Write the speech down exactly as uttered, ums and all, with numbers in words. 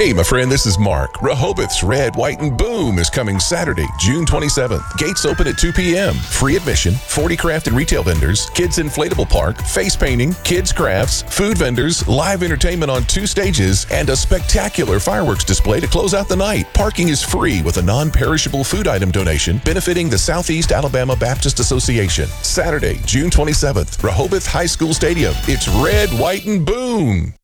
Hey, my friend, this is Mark. Rehoboth's Red, White, and Boom is coming Saturday, June twenty-seventh. Gates open at two p.m. Free admission, forty crafted retail vendors, kids inflatable park, face painting, kids crafts, food vendors, live entertainment on two stages, and a spectacular fireworks display to close out the night. Parking is free with a non-perishable food item donation benefiting the Southeast Alabama Baptist Association. Saturday, June twenty-seventh, Rehoboth High School Stadium. It's Red, White, and Boom.